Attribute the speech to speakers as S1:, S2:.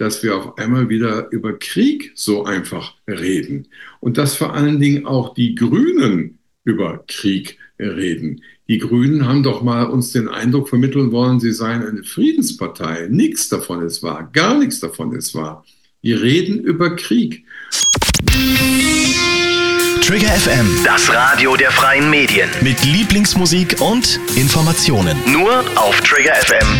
S1: dass wir auf einmal wieder über Krieg so einfach reden und dass vor allen Dingen auch die Grünen über Krieg reden. Die Grünen haben doch mal uns den Eindruck vermitteln wollen, sie seien eine Friedenspartei. Nichts davon ist wahr, gar nichts davon ist wahr. Die reden über Krieg.
S2: Trigger FM,
S3: Das Radio der freien Medien.
S2: mit Lieblingsmusik und Informationen.
S3: Nur auf triggerfm.de.